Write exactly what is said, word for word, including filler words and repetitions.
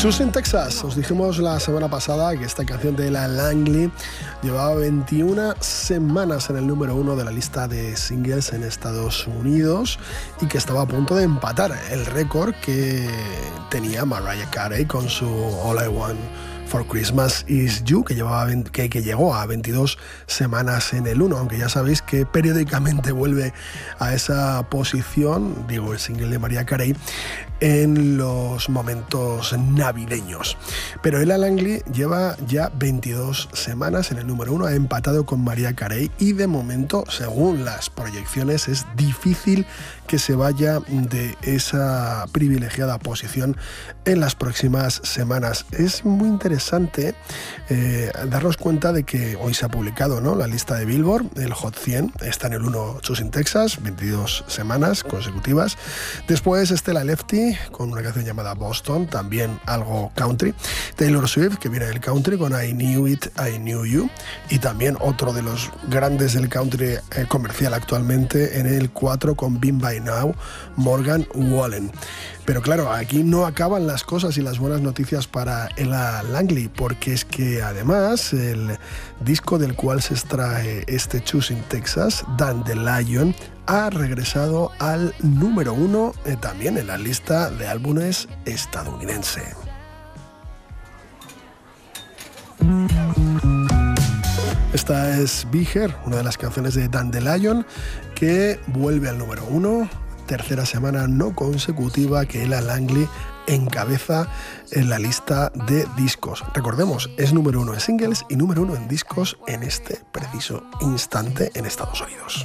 Choosing Texas. Os dijimos la semana pasada que esta canción de Ella Langley llevaba veintiuna semanas en el número uno de la lista de singles en Estados Unidos y que estaba a punto de empatar el récord que tenía Mariah Carey con su All I Want for Christmas Is You, que, llevaba veinte, que, que llegó a veintidós semanas en el uno, aunque ya sabéis que periódicamente vuelve a esa posición, digo el single de Mariah Carey, en los momentos navideños. Pero Ella Langley lleva ya veintidós semanas en el número uno, ha empatado con Mariah Carey y de momento, según las proyecciones, es difícil que se vaya de esa privilegiada posición en las próximas semanas. Es muy interesante eh, darnos cuenta de que hoy se ha publicado, ¿no?, la lista de Billboard, el Hot cien, está en el uno Choosing Texas, veintidós semanas consecutivas. Después Stella Lefty con una canción llamada Boston, también algo country. Taylor Swift, que viene del country, con I Knew It, I Knew You. Y también otro de los grandes del country eh, comercial actualmente, en el cuatro con Been By Now, Morgan Wallen. Pero claro, aquí no acaban las cosas y las buenas noticias para Ella Langley, porque es que además el disco del cual se extrae este Choosing Texas, Dandelion, ha regresado al número uno eh, también en la lista de álbumes estadounidense. Esta es Be Here, una de las canciones de Dandelion, que vuelve al número uno. Tercera semana no consecutiva que Ella Langley encabeza en la lista de discos. Recordemos, es número uno en singles y número uno en discos en este preciso instante en Estados Unidos.